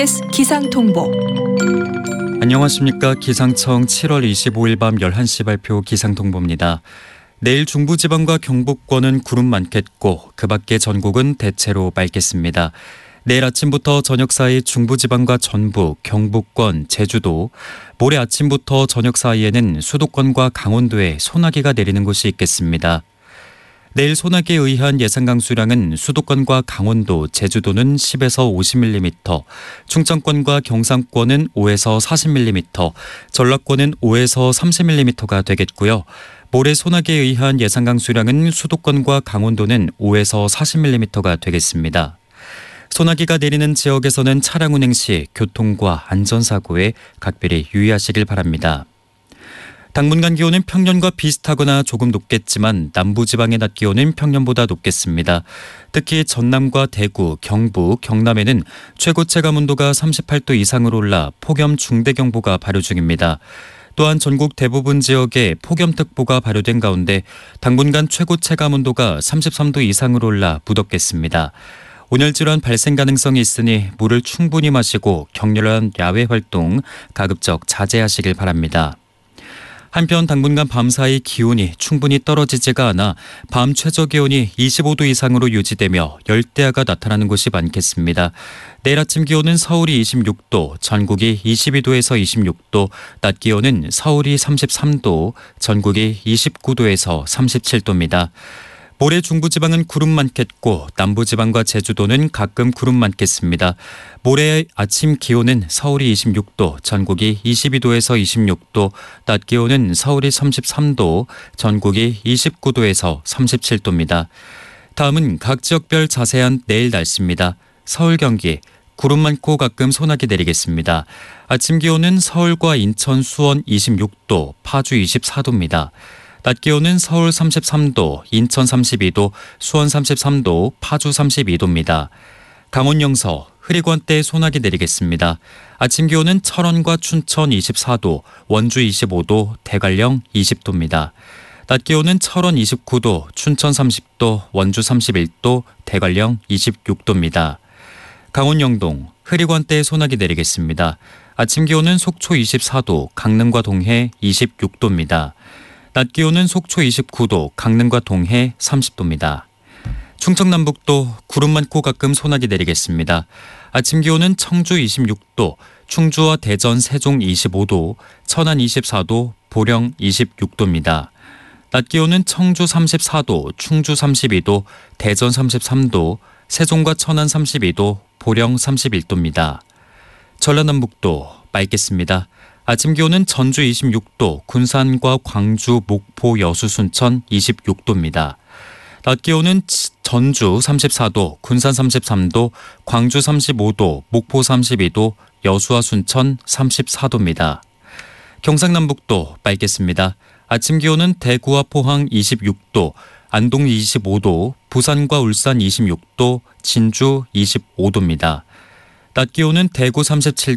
KBS 기상통보. 안녕하십니까. 기상청 7월 25일 밤 11시 발표 기상통보입니다. 내일 중부지방과 경북권은 구름 많겠고 그 밖에 전국은 대체로 맑겠습니다. 내일 아침부터 저녁 사이 중부지방과 전북, 경북권, 제주도, 모레 아침부터 저녁 사이에는 수도권과 강원도에 소나기가 내리는 곳이 있겠습니다. 내일 소나기에 의한 예상 강수량은 수도권과 강원도, 제주도는 10에서 50mm, 충청권과 경상권은 5에서 40mm, 전라권은 5에서 30mm가 되겠고요. 모레 소나기에 의한 예상 강수량은 수도권과 강원도는 5에서 40mm가 되겠습니다. 소나기가 내리는 지역에서는 차량 운행 시 교통과 안전사고에 각별히 유의하시길 바랍니다. 당분간 기온은 평년과 비슷하거나 조금 높겠지만 남부지방의 낮 기온은 평년보다 높겠습니다. 특히 전남과 대구, 경북, 경남에는 최고 체감 온도가 38도 이상으로 올라 폭염 중대경보가 발효 중입니다. 또한 전국 대부분 지역에 폭염특보가 발효된 가운데 당분간 최고 체감 온도가 33도 이상으로 올라 무덥겠습니다. 온열 질환 발생 가능성이 있으니 물을 충분히 마시고 격렬한 야외 활동 가급적 자제하시길 바랍니다. 한편 당분간 밤사이 기온이 충분히 떨어지지가 않아 밤 최저기온이 25도 이상으로 유지되며 열대야가 나타나는 곳이 많겠습니다. 내일 아침 기온은 서울이 26도, 전국이 22도에서 26도, 낮 기온은 서울이 33도, 전국이 29도에서 37도입니다. 모레 중부지방은 구름 많겠고 남부지방과 제주도는 가끔 구름 많겠습니다. 모레 아침 기온은 서울이 26도, 전국이 22도에서 26도, 낮 기온은 서울이 33도, 전국이 29도에서 37도입니다. 다음은 각 지역별 자세한 내일 날씨입니다. 서울, 경기, 구름 많고 가끔 소나기 내리겠습니다. 아침 기온은 서울과 인천, 수원 26도, 파주 24도입니다. 낮 기온은 서울 33도, 인천 32도, 수원 33도, 파주 32도입니다. 강원 영서, 흐리고 한때 소나기 내리겠습니다. 아침 기온은 철원과 춘천 24도, 원주 25도, 대관령 20도입니다. 낮 기온은 철원 29도, 춘천 30도, 원주 31도, 대관령 26도입니다. 강원 영동, 흐리고 한때 소나기 내리겠습니다. 아침 기온은 속초 24도, 강릉과 동해 26도입니다. 낮 기온은 속초 29도, 강릉과 동해 30도입니다. 충청남북도 구름 많고 가끔 소나기 내리겠습니다. 아침 기온은 청주 26도, 충주와 대전, 세종 25도, 천안 24도, 보령 26도입니다. 낮 기온은 청주 34도, 충주 32도, 대전 33도, 세종과 천안 32도, 보령 31도입니다. 전라남북도 맑겠습니다. 아침 기온은 전주 26도, 군산과 광주, 목포, 여수, 순천 26도입니다. 낮 기온은 전주 34도, 군산 33도, 광주 35도, 목포 32도, 여수와 순천 34도입니다. 경상남북도 맑겠습니다. 아침 기온은 대구와 포항 26도, 안동 25도, 부산과 울산 26도, 진주 25도입니다. 낮 기온은 대구 37도,